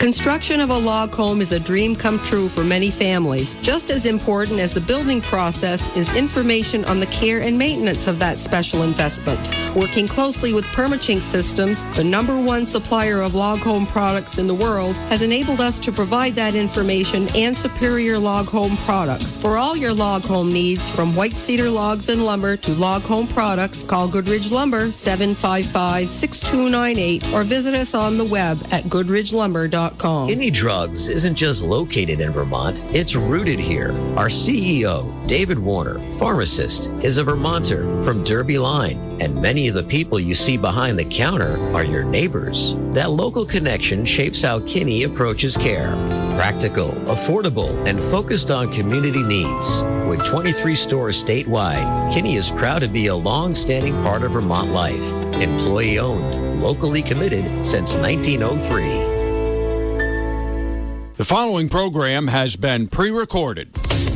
Construction of a log home is a dream come true for many families. Just as important as the building process is information on the care and maintenance of that special investment. Working closely with Permachink Systems, the #1 supplier of log home products in the world, has enabled us to provide that information and superior log home products. For all your log home needs, from white cedar logs and lumber to log home products, call Goodridge Lumber 755-6298 or visit us on the web at goodridgelumber.com. Kinney Drugs isn't just located in Vermont, it's rooted here. Our CEO, David Warner, pharmacist, is a Vermonter from Derby Line, and many of the people you see behind the counter are your neighbors. That local connection shapes how Kinney approaches care. Practical, affordable, and focused on community needs. With 23 stores statewide, Kinney is proud to be a long-standing part of Vermont life. Employee-owned, locally committed since 1903. The following program has been pre-recorded.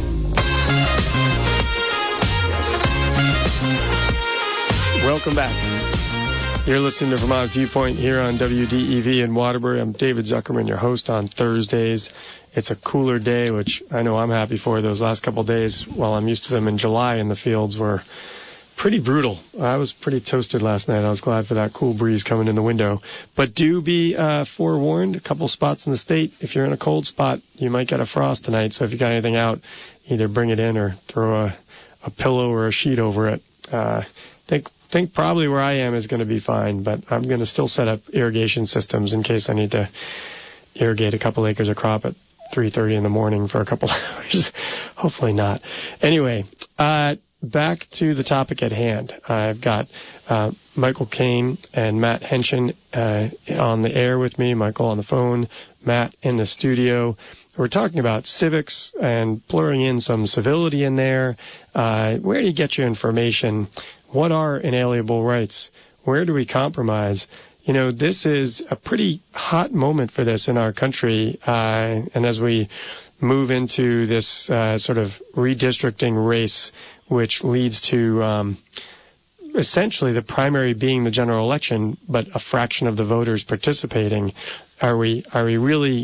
Welcome back. You're listening to Vermont Viewpoint here on WDEV in Waterbury. I'm David Zuckerman, your host on Thursdays. It's a cooler day, which I know I'm happy for. Those last couple of days, while I'm used to them in July in the fields, were pretty brutal. I was pretty toasted last night. I was glad for that cool breeze coming in the window. But do be forewarned, a couple spots in the state. If you're in a cold spot, you might get a frost tonight. So if you got anything out, either bring it in or throw a pillow or a sheet over it. Think probably where I am is going to be fine, but I'm going to still set up irrigation systems in case I need to irrigate a couple acres of crop at 3:30 in the morning for a couple hours. Hopefully not. Anyway, back to the topic at hand. I've got Michael Kane and Matt Henshin on the air with me. Michael on the phone, Matt in the studio. We're talking about civics and blurring in some civility in there. Where do you get your information? What are inalienable rights? Where do we compromise? You know, this is a pretty hot moment for this in our country. And as we move into this sort of redistricting race, which leads to essentially the primary being the general election, but a fraction of the voters participating, are we really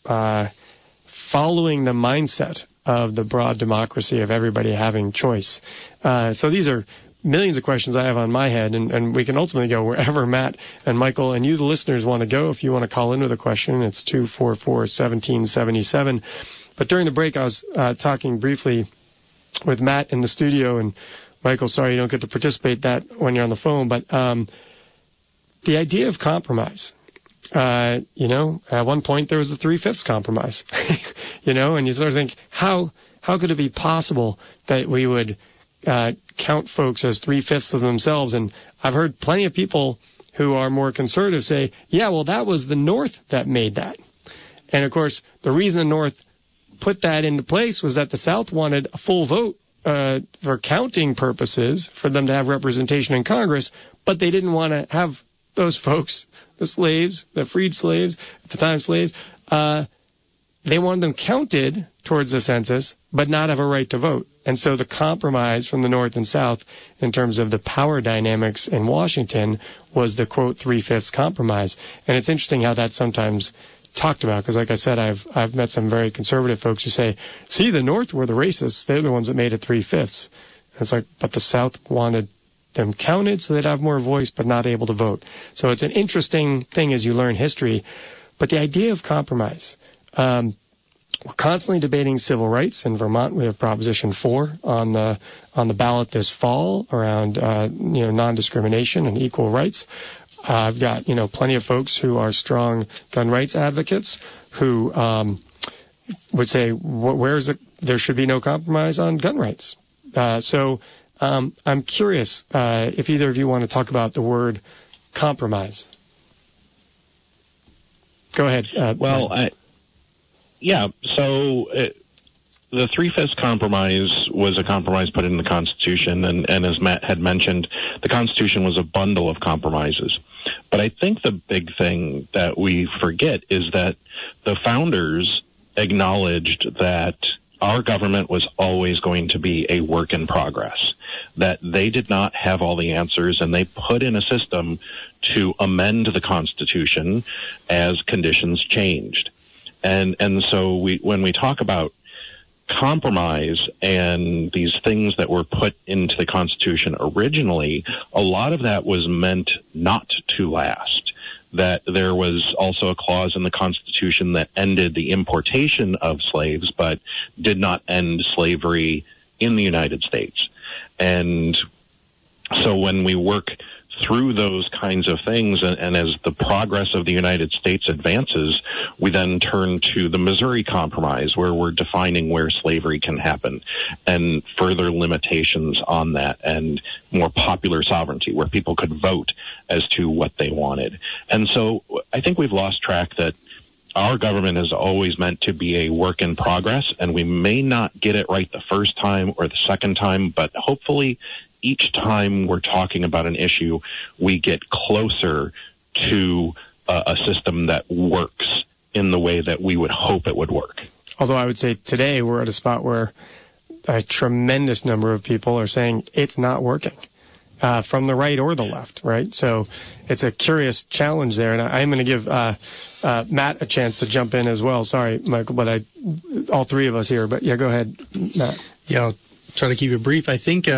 following the mindset of the broad democracy of everybody having choice? So these are millions of questions I have on my head, and we can ultimately go wherever Matt and Michael and you, the listeners, want to go. If you want to call in with a question, it's 244-1777. But during the break, I was talking briefly with Matt in the studio, and Michael, sorry you don't get to participate that when you're on the phone, but the idea of compromise. At one point there was a 3/5 compromise, and you sort of think, how could it be possible that we would count folks as 3/5 of themselves? And I've heard plenty of people who are more conservative say, yeah, well, that was the North that made that. And of course, the reason the North put that into place was that the South wanted a full vote for counting purposes, for them to have representation in Congress, but they didn't want to have those folks, the slaves, the freed slaves, at the time slaves, they wanted them counted towards the census, but not have a right to vote. And so the compromise from the North and South in terms of the power dynamics in Washington was the, quote, 3/5 compromise. And it's interesting how that's sometimes talked about, because like I said, I've met some very conservative folks who say, see, the North were the racists. They're the ones that made it 3/5. And it's like, but the South wanted them counted so they'd have more voice, but not able to vote. So it's an interesting thing as you learn history. But the idea of compromise, we're constantly debating civil rights. In Vermont, we have Proposition 4 on the ballot this fall around non-discrimination and equal rights. I've got plenty of folks who are strong gun rights advocates who would say there should be no compromise on gun rights. So I'm curious if either of you want to talk about the word compromise. Go ahead. So the 3/5 compromise was a compromise put in the Constitution, and as Matt had mentioned, the Constitution was a bundle of compromises. But I think the big thing that we forget is that the founders acknowledged that our government was always going to be a work in progress, that they did not have all the answers, and they put in a system to amend the Constitution as conditions changed. And so when we talk about compromise and these things that were put into the Constitution originally, a lot of that was meant not to last. That there was also a clause in the Constitution that ended the importation of slaves, but did not end slavery in the United States. And so when we work through those kinds of things, and as the progress of the United States advances, we then turn to the Missouri Compromise, where we're defining where slavery can happen, and further limitations on that, and more popular sovereignty, where people could vote as to what they wanted. And so I think we've lost track that our government is always meant to be a work in progress, and we may not get it right the first time or the second time, but hopefully each time we're talking about an issue, we get closer to a system that works in the way that we would hope it would work. Although I would say today we're at a spot where a tremendous number of people are saying it's not working, from the right or the left, right? So it's a curious challenge there, and I'm going to give Matt a chance to jump in as well. Sorry, Michael, but all three of us here. But yeah, go ahead, Matt. Yeah, I'll try to keep it brief. I think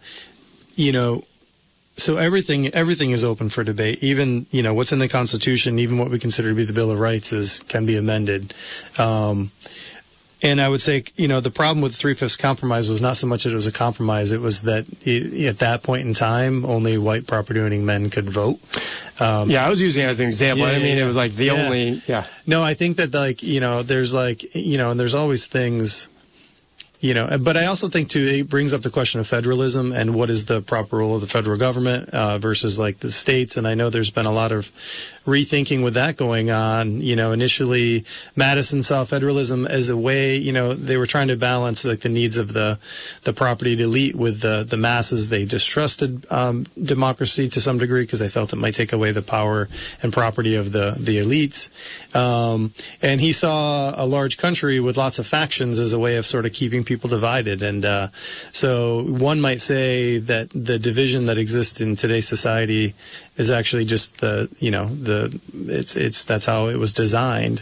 so everything is open for debate. Even, what's in the Constitution, even what we consider to be the Bill of Rights can be amended. And I would say, the problem with the Three-Fifths Compromise was not so much that it was a compromise. It was that at that point in time, only white property-owning men could vote. I was using it as an example. It was like the only, No, I think that, there's and there's always things, but I also think, too, it brings up the question of federalism and what is the proper role of the federal government versus, the states. And I know there's been a lot of rethinking with that going on. Initially, Madison saw federalism as a way, they were trying to balance, the needs of the propertied elite with the masses. They distrusted democracy to some degree because they felt it might take away the power and property of the elites. And he saw a large country with lots of factions as a way of sort of keeping people divided. And so one might say that the division that exists in today's society is actually just that's how it was designed.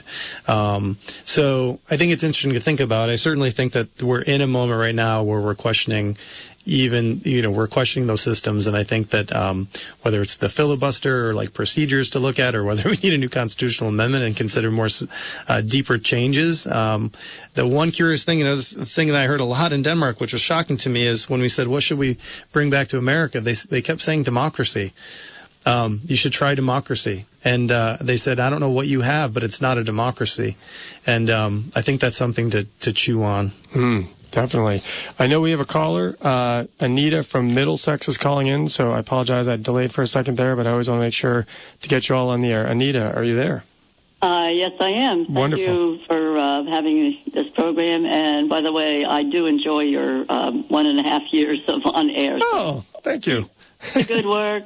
So I think it's interesting to think about. I certainly think that we're in a moment right now where we're questioning we're questioning those systems, and I think that whether it's the filibuster or procedures to look at, or whether we need a new constitutional amendment and consider more deeper changes. The one curious thing, the thing that I heard a lot in Denmark, which was shocking to me, is when we said, what should we bring back to America? They kept saying democracy. You should try democracy. And they said, I don't know what you have, but it's not a democracy. And I think that's something to chew on. Definitely. I know we have a caller. Anita from Middlesex is calling in, so I apologize. I delayed for a second there, but I always want to make sure to get you all on the air. Anita, are you there? Yes, I am. Wonderful. Thank you for having this program. And by the way, I do enjoy your 1.5 years of on air. Oh, thank you. Good work.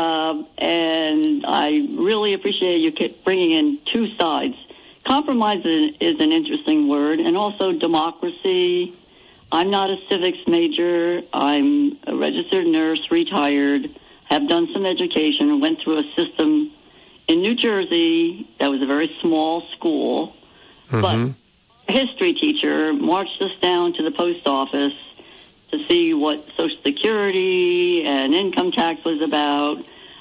And I really appreciate you bringing in two sides. Compromise is an interesting word, and also democracy. I'm not a civics major. I'm a registered nurse, retired, have done some education, went through a system in New Jersey that was a very small school. But a history teacher marched us down to the post office to see what Social Security and income tax was about.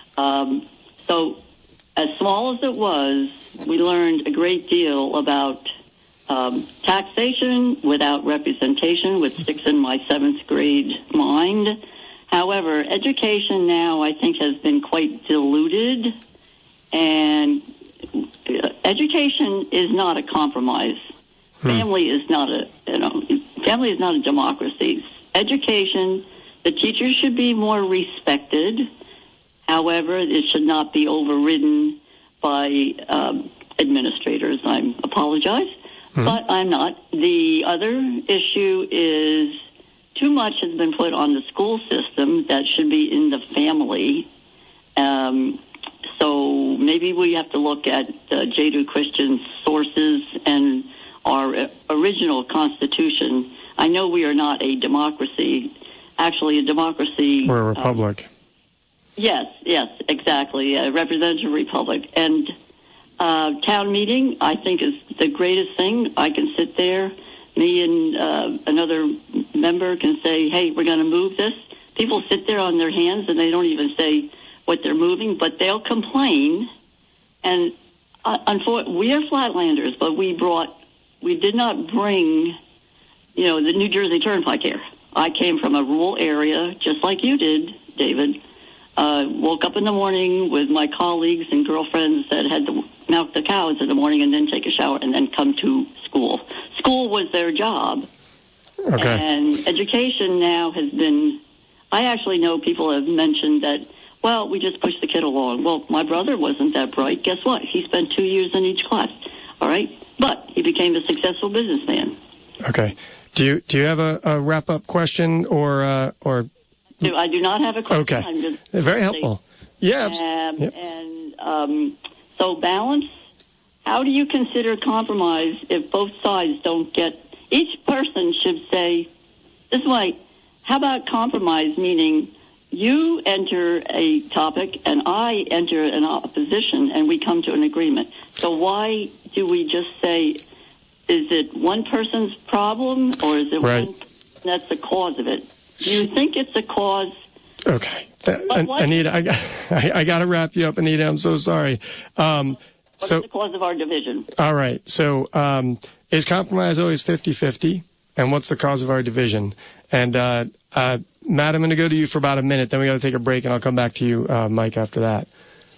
So as small as it was, we learned a great deal about taxation without representation, which sticks in my 7th grade mind. However, education now, I think, has been quite diluted, and education is not a compromise. Family is not a democracy. Education, the teachers should be more respected. However, it should not be overridden by administrators. I apologize, but I'm not. The other issue is too much has been put on the school system that should be in the family. So maybe we have to look at Judeo-Christian sources and our original Constitution. I know we are not a democracy. Actually, a democracy... We're a republic. Yes, exactly. Representative Republic. And town meeting, I think, is the greatest thing. I can sit there, me and another member can say, hey, we're going to move this. People sit there on their hands and they don't even say what they're moving, but they'll complain. And unfortunately, we are Flatlanders, but we did not bring, the New Jersey Turnpike here. I came from a rural area, just like you did, David. Woke up in the morning with my colleagues and girlfriends that had to milk the cows in the morning and then take a shower and then come to school. School was their job. Okay. And education now has been, I actually know people have mentioned that, well, we just push the kid along. Well, my brother wasn't that bright. Guess what? He spent 2 years in each class. All right? But he became a successful businessman. Okay. Do you have a wrap-up question or I do not have a question. Okay. I'm just very helpful. Yeah. So balance, how do you consider compromise if both sides don't get, each person should say, this way, how about compromise, meaning you enter a topic and I enter an opposition and we come to an agreement. So why do we just say, is it one person's problem or is it one that's the cause of it? Do you think it's a cause? Okay. Anita, I got to wrap you up, Anita. I'm so sorry. What's the cause of our division? All right. So is compromise always 50-50? And what's the cause of our division? And Matt, I'm going to go to you for about a minute. Then we got to take a break, and I'll come back to you, Mike, after that.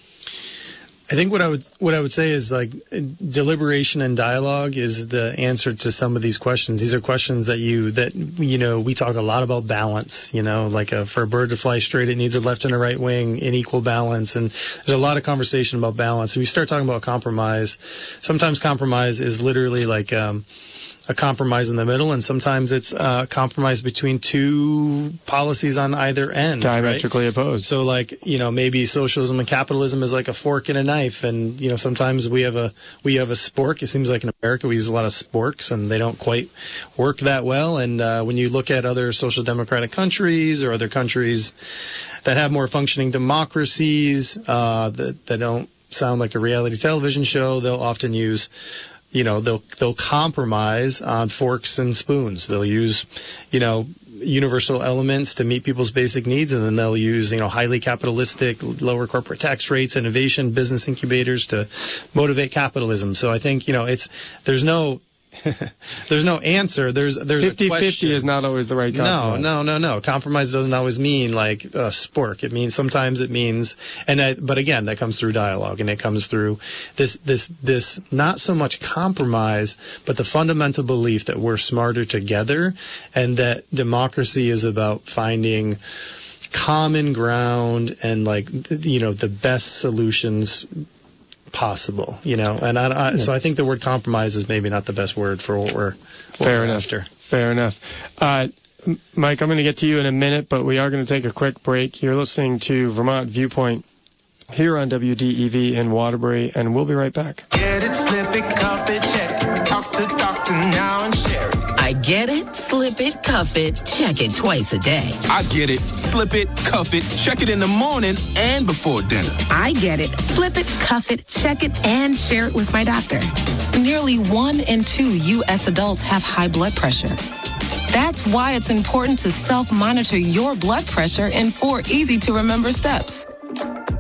I think what I would say is like deliberation and dialogue is the answer to some of these questions. These are questions that we talk a lot about balance, like for a bird to fly straight, it needs a left and a right wing in equal balance. And there's a lot of conversation about balance. When we start talking about compromise, sometimes compromise is literally like, a compromise in the middle, and sometimes it's a compromise between two policies on either end. Diametrically opposed. So maybe socialism and capitalism is like a fork and a knife, and sometimes we have a spork. It seems like in America we use a lot of sporks and they don't quite work that well. And when you look at other social democratic countries or other countries that have more functioning democracies that don't sound like a reality television show, they'll often use they'll compromise on forks and spoons. They'll use, universal elements to meet people's basic needs, and then they'll use, highly capitalistic, lower corporate tax rates, innovation, business incubators to motivate capitalism. So I think, there's no answer. There's 50-50 is not always the right compromise. No. Compromise doesn't always mean like a spork. It means sometimes it means, but again, that comes through dialogue, and it comes through this not so much compromise, but the fundamental belief that we're smarter together, and that democracy is about finding common ground and the best solutions possible, and so I think the word compromise is maybe not the best word for what we're after. Fair enough. Mike, I'm going to get to you in a minute, but we are going to take a quick break. You're listening to Vermont Viewpoint here on WDEV in Waterbury, and we'll be right back. Get it, slip it, cuff it, check it. Talk to doctor now and share it. I get it, slip it, cuff it, check it twice a day. I get it, slip it, cuff it, check it in the morning and before dinner. I get it, slip it, cuff it, check it, and share it with my doctor. Nearly 1 in 2 U.S. adults have high blood pressure. That's why it's important to self-monitor your blood pressure in 4 easy-to-remember steps.